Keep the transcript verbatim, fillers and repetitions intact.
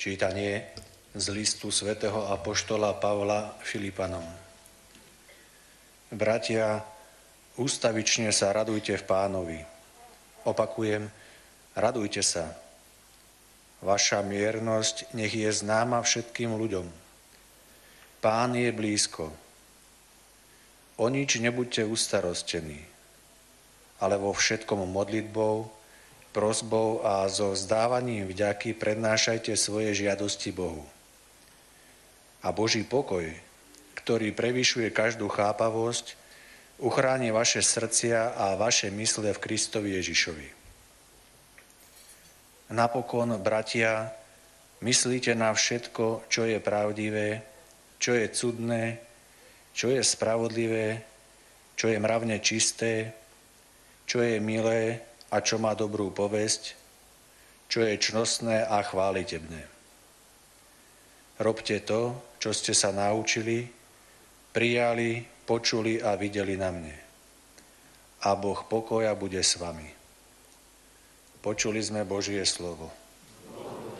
Čítanie z listu svätého apoštola Pavla Filipanom. Bratia, ústavične sa radujte v Pánovi. Opakujem, radujte sa. Vaša miernosť nech je známa všetkým ľuďom. Pán je blízko. O nič nebuďte ustarostení, ale vo všetkom modlitbou, prosbou a so vzdávaním vďaky prednášajte svoje žiadosti Bohu. A Boží pokoj, ktorý prevyšuje každú chápavosť, uchráni vaše srdcia a vaše mysle v Kristovi Ježišovi. Napokon, bratia, myslíte na všetko, čo je pravdivé, čo je cudné, čo je spravodlivé, čo je mravne čisté, čo je milé a čo má dobrú povesť, čo je čnostné a chválitebné. Robte to, čo ste sa naučili, prijali, počuli a videli na mne. A Boh pokoja bude s vami. Počuli sme Božie slovo.